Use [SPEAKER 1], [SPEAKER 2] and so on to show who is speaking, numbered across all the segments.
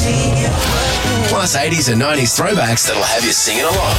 [SPEAKER 1] Plus 80s and 90s throwbacks that'll have you singing along.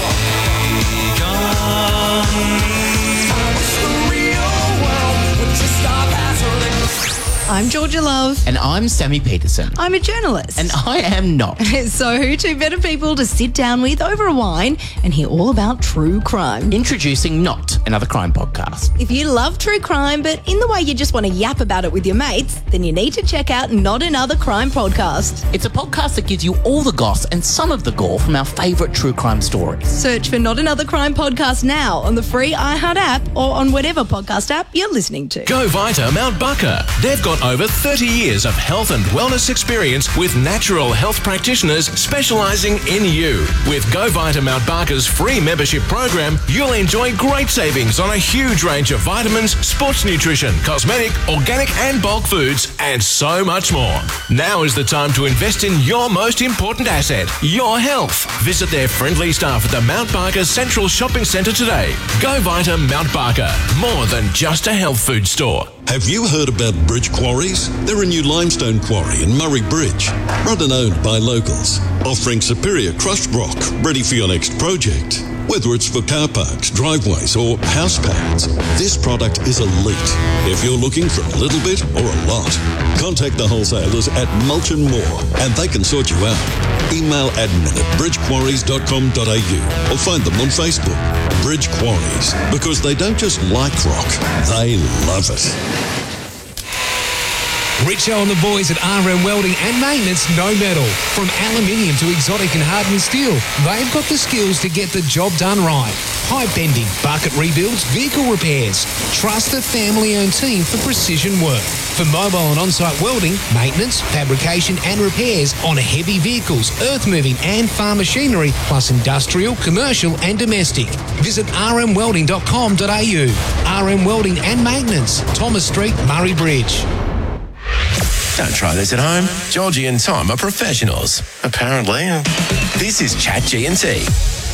[SPEAKER 2] I'm Georgia Love.
[SPEAKER 3] And I'm Sammy Peterson.
[SPEAKER 2] I'm a journalist.
[SPEAKER 3] And I am not.
[SPEAKER 2] So, two better people to sit down with over a wine and hear all about true crime.
[SPEAKER 3] Introducing Not Another Crime Podcast.
[SPEAKER 2] If you love true crime, but in the way you just want to yap about it with your mates, then you need to check out Not Another Crime Podcast.
[SPEAKER 3] It's a podcast that gives you all the goss and some of the gore from our favourite true crime stories.
[SPEAKER 2] Search for Not Another Crime Podcast now on the free iHeart app or on whatever podcast app you're listening to.
[SPEAKER 4] Go Vita Mount Barker. They've got over 30 years of health and wellness experience with natural health practitioners specialising in you. With Go Vita Mount Barker's free membership program, you'll enjoy great savings on a huge range of vitamins, sports nutrition, cosmetic, organic and bulk foods, and so much more. Now is the time to invest in your most important asset, your health. Visit their friendly staff at the Mount Barker Central Shopping Centre today. Go Vita Mount Barker, more than just a health food store.
[SPEAKER 5] Have you heard about Bridge Quarries? They're a new limestone quarry in Murray Bridge, run and owned by locals, offering superior crushed rock ready for your next project. Whether it's for car parks, driveways or house pads, this product is elite. If you're looking for a little bit or a lot, contact the wholesalers at Mulch & Moore and they can sort you out. Email admin@bridgequarries.com.au or find them on Facebook. Bridge Quarries, because they don't just like rock, they love it.
[SPEAKER 6] Richo and the boys at RM Welding and Maintenance know metal. From aluminium to exotic and hardened steel, they've got the skills to get the job done right. Pipe bending, bucket rebuilds, vehicle repairs. Trust the family-owned team for precision work. For mobile and on-site welding, maintenance, fabrication and repairs on heavy vehicles, earth-moving and farm machinery, plus industrial, commercial and domestic. Visit rmwelding.com.au. RM Welding and Maintenance, Thomas Street, Murray Bridge.
[SPEAKER 1] Don't try this at home. Georgie and Tom are professionals, apparently. This is Chat G&T.